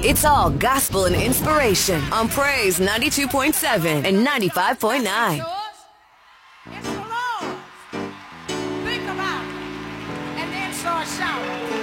It's all gospel and inspiration on Praise 92.7 and 95.9. It's the Lord. Think about it. And then start shouting.